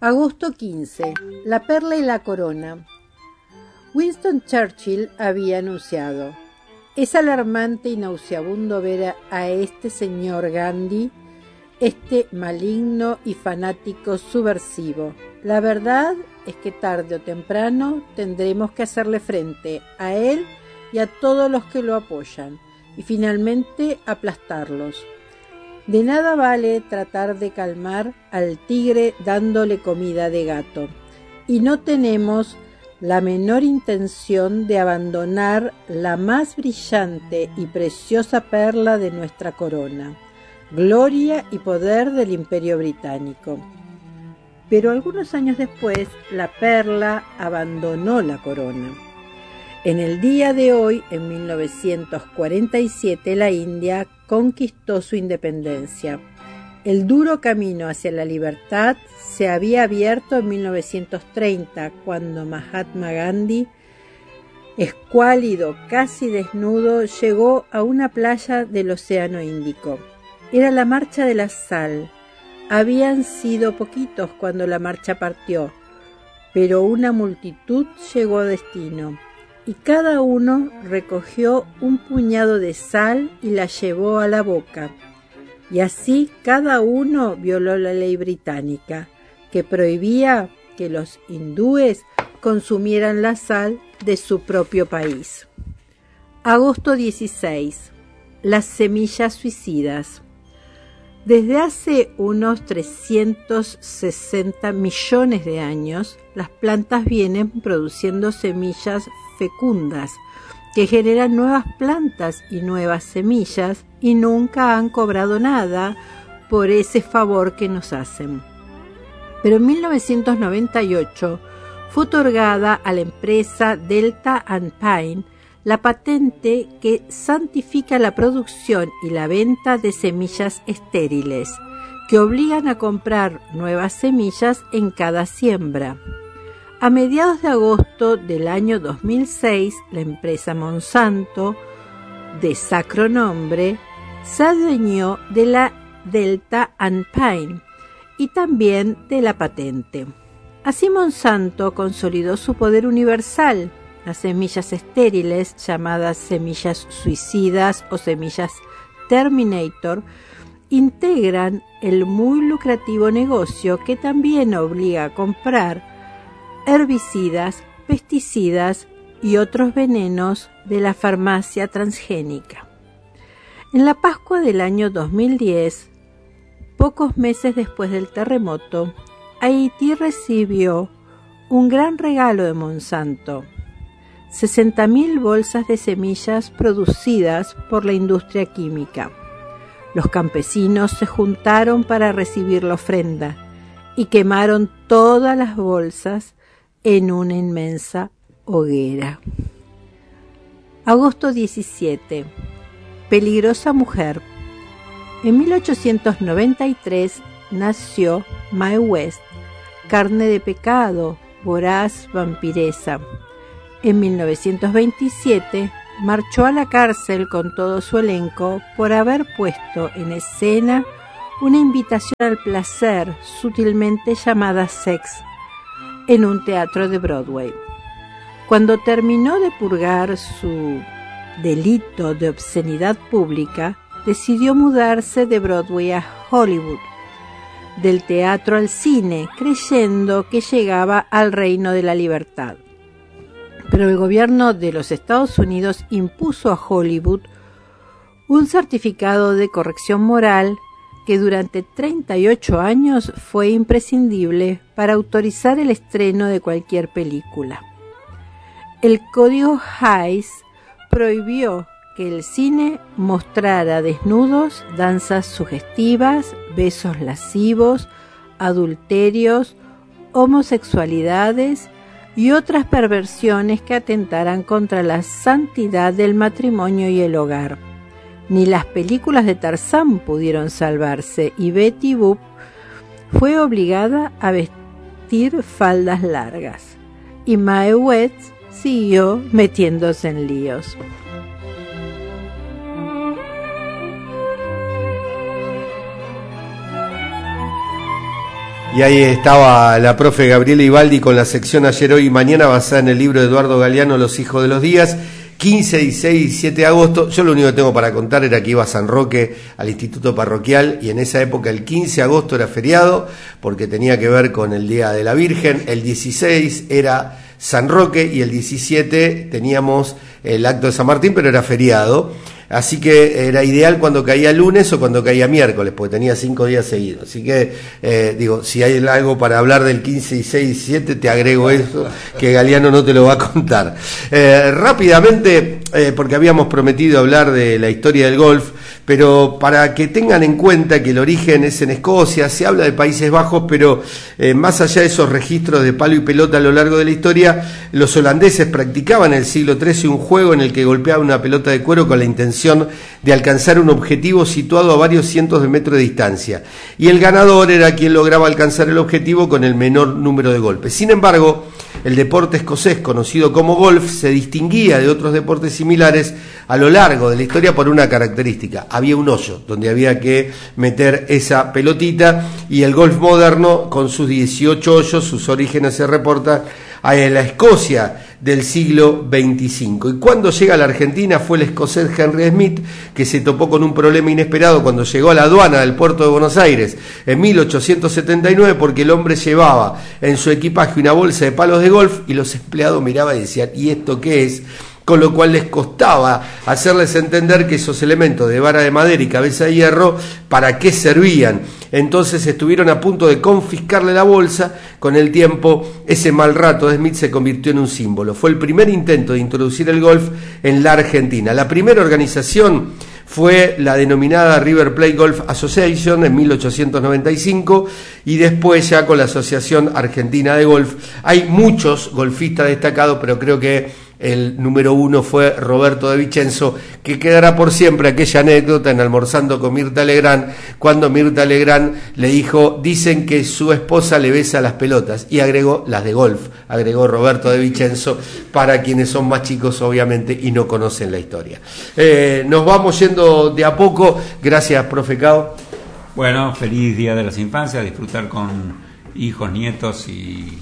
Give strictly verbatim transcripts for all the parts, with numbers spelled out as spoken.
Agosto quince. La perla y la corona. Winston Churchill había anunciado: es alarmante y nauseabundo ver a, a este señor Gandhi, este maligno y fanático subversivo. La verdad es que tarde o temprano tendremos que hacerle frente a él y a todos los que lo apoyan, y finalmente aplastarlos. De nada vale tratar de calmar al tigre dándole comida de gato, y no tenemos la menor intención de abandonar la más brillante y preciosa perla de nuestra corona, gloria y poder del Imperio Británico. Pero algunos años después, la perla abandonó la corona. En el día de hoy, en mil novecientos cuarenta y siete, la India conquistó su independencia. El duro camino hacia la libertad se había abierto en mil novecientos treinta, cuando Mahatma Gandhi, escuálido, casi desnudo, llegó a una playa del Océano Índico. Era la marcha de la sal. Habían sido poquitos cuando la marcha partió, pero una multitud llegó a destino, y cada uno recogió un puñado de sal y la llevó a la boca. Y así cada uno violó la ley británica, que prohibía que los hindúes consumieran la sal de su propio país. Agosto dieciséis. Las semillas suicidas. Desde hace unos trescientos sesenta millones de años, las plantas vienen produciendo semillas fecundas que generan nuevas plantas y nuevas semillas, y nunca han cobrado nada por ese favor que nos hacen. Pero en mil novecientos noventa y ocho fue otorgada a la empresa Delta and Pine la patente que santifica la producción y la venta de semillas estériles, que obligan a comprar nuevas semillas en cada siembra. A mediados de agosto del año dos mil seis, la empresa Monsanto, de sacro nombre, se adueñó de la Delta and Pine y también de la patente. Así Monsanto consolidó su poder universal. Las semillas estériles, llamadas semillas suicidas o semillas Terminator, integran el muy lucrativo negocio que también obliga a comprar herbicidas, pesticidas y otros venenos de la farmacia transgénica. En la Pascua del año dos mil diez, pocos meses después del terremoto, Haití recibió un gran regalo de Monsanto: sesenta mil bolsas de semillas producidas por la industria química. Los campesinos se juntaron para recibir la ofrenda y quemaron todas las bolsas en una inmensa hoguera. Agosto diecisiete. Peligrosa mujer. En mil ochocientos noventa y tres nació Mae West, carne de pecado, voraz vampiresa. En mil novecientos veintisiete marchó a la cárcel con todo su elenco por haber puesto en escena una invitación al placer sutilmente llamada sex en un teatro de Broadway. Cuando terminó de purgar su delito de obscenidad pública, decidió mudarse de Broadway a Hollywood, del teatro al cine, creyendo que llegaba al reino de la libertad. Pero el gobierno de los Estados Unidos impuso a Hollywood un certificado de corrección moral que durante treinta y ocho años fue imprescindible para autorizar el estreno de cualquier película. El Código Hays prohibió que el cine mostrara desnudos, danzas sugestivas, besos lascivos, adulterios, homosexualidades y otras perversiones que atentaran contra la santidad del matrimonio y el hogar. Ni las películas de Tarzán pudieron salvarse, y Betty Boop fue obligada a vestir faldas largas, y Mae West siguió metiéndose en líos. Y ahí estaba la profe Gabriela Ibaldi con la sección Ayer, Hoy y Mañana, basada en el libro de Eduardo Galeano, Los Hijos de los Días. quince, dieciséis y diecisiete de agosto. Yo lo único que tengo para contar era que iba a San Roque al instituto parroquial, y en esa época el quince de agosto era feriado porque tenía que ver con el Día de la Virgen. El dieciséis era San Roque y el diecisiete teníamos el acto de San Martín, pero era feriado. Así que era ideal cuando caía lunes o cuando caía miércoles, porque tenía cinco días seguidos. Así que, eh, digo, si hay algo para hablar del quince, dieciséis y diecisiete, te agrego eso, que Galeano no te lo va a contar. Eh, rápidamente, eh, porque habíamos prometido hablar de la historia del golf, pero para que tengan en cuenta que el origen es en Escocia, se habla de Países Bajos, pero eh, más allá de esos registros de palo y pelota a lo largo de la historia, los holandeses practicaban en el siglo trece un juego en el que golpeaban una pelota de cuero con la intención de alcanzar un objetivo situado a varios cientos de metros de distancia, y el ganador era quien lograba alcanzar el objetivo con el menor número de golpes. Sin embargo, el deporte escocés, conocido como golf, se distinguía de otros deportes similares a lo largo de la historia por una característica: había un hoyo donde había que meter esa pelotita, y el golf moderno, con sus dieciocho hoyos, sus orígenes se reportan a la Escocia del siglo veinticinco. Y cuando llega a la Argentina fue el escocés Henry Smith, que se topó con un problema inesperado cuando llegó a la aduana del puerto de Buenos Aires en mil ochocientos setenta y nueve, porque el hombre llevaba en su equipaje una bolsa de palos de golf y los empleados miraban y decían: ¿y esto qué es? Con lo cual les costaba hacerles entender que esos elementos de vara de madera y cabeza de hierro, ¿para qué servían? Entonces estuvieron a punto de confiscarle la bolsa. Con el tiempo, ese mal rato de Smith se convirtió en un símbolo. Fue el primer intento de introducir el golf en la Argentina. La primera organización fue la denominada River Plate Golf Association en mil ochocientos noventa y cinco, y después ya con la Asociación Argentina de Golf. Hay muchos golfistas destacados, pero creo que el número uno fue Roberto de Vicenzo, que quedará por siempre aquella anécdota en Almorzando con Mirta Legrand, cuando Mirta Legrand le dijo: dicen que su esposa le besa las pelotas, y agregó las de golf, agregó Roberto de Vicenzo, para quienes son más chicos obviamente y no conocen la historia. Eh, nos vamos yendo de a poco. Gracias, profe Cao. Bueno, feliz Día de las Infancias, disfrutar con hijos, nietos y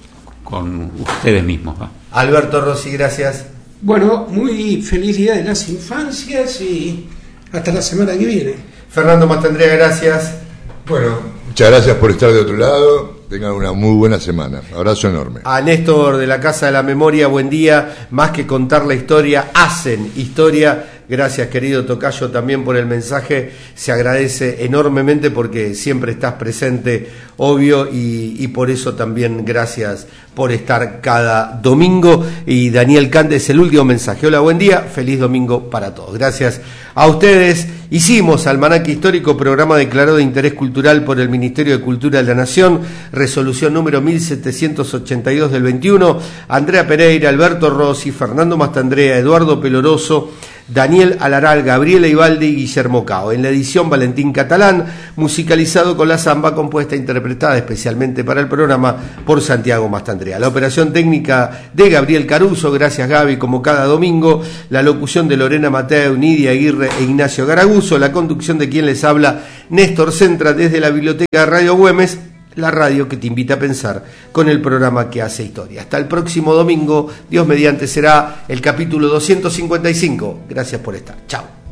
con ustedes mismos, ¿va? Alberto Rossi, gracias. Bueno, muy feliz Día de las Infancias y hasta la semana que viene. Fernando Mastandrea, gracias. Bueno, muchas gracias por estar de otro lado. Tengan una muy buena semana. Abrazo enorme. A Néstor de la Casa de la Memoria, buen día. Más que contar la historia, hacen historia. Gracias, querido tocayo, también por el mensaje. Se agradece enormemente porque siempre estás presente, obvio, y, y por eso también gracias por estar cada domingo. Y Daniel Candes, el último mensaje. Hola, buen día, feliz domingo para todos. Gracias a ustedes. Hicimos Almanaque Histórico, programa declarado de interés cultural por el Ministerio de Cultura de la Nación, resolución número mil setecientos ochenta y dos del veintiuno. Andrea Pereira, Alberto Rossi, Fernando Mastandrea, Eduardo Peloroso, Daniel Alaral, Gabriela Ibaldi y Guillermo Cao. En la edición, Valentín Catalán, musicalizado con la samba compuesta e interpretada especialmente para el programa por Santiago Mastandrea. La operación técnica de Gabriel Caruso, gracias Gaby, como cada domingo. La locución de Lorena Mateo, Nidia Aguirre e Ignacio Garaguso. La conducción de quien les habla, Néstor Centra, desde la Biblioteca de Radio Güemes, la radio que te invita a pensar con el programa que hace historia. Hasta el próximo domingo, Dios mediante, será el capítulo doscientos cincuenta y cinco. Gracias por estar. Chao.